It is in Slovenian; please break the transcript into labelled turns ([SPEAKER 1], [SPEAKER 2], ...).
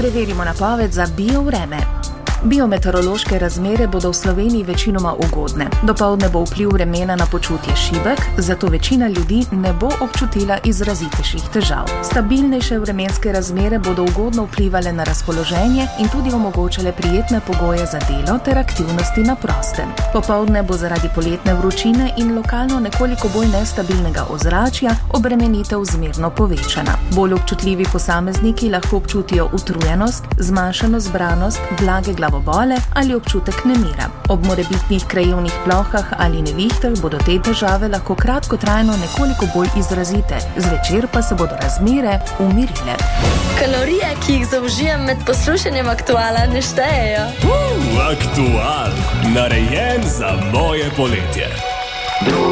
[SPEAKER 1] preverimo napoved za biovreme. Biometeorološke razmere bodo v Sloveniji večinoma ugodne. Dopoldne bo vpliv vremena na počutje šibek, zato večina ljudi ne bo občutila izrazitejših težav. Stabilnejše vremenske razmere bodo ugodno vplivale na razpoloženje in tudi omogočale prijetne pogoje za delo ter aktivnosti na prostem. Popoldne bo zaradi poletne vročine in lokalno nekoliko bolj nestabilnega ozračja obremenitev zmerno povečana. Bolj občutljivi posamezniki lahko občutijo utrujenost, zmanjšano zbranost, blage glavobole ali občutek nemira. Ob morebitnih krajevnih plohah ali nevihtah bodo te težave lahko kratkotrajno nekoliko bolj izrazite, zvečer pa se bodo razmere umirile.
[SPEAKER 2] Kalorije, ki jih zaužijem med poslušanjem Aktuala, ne štejejo.
[SPEAKER 3] Aktual, narejen za moje poletje.